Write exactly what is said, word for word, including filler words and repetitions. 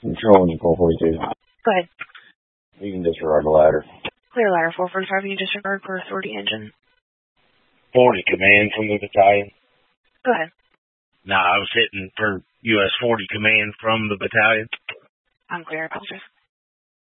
Controlling four forty-two. Go ahead. You can disregard the ladder. Clear ladder four forty-five, you disregard for authority engine. forty command from the battalion. Go ahead. No, I was hitting for U S forty command from the battalion. I'm clear, apologize.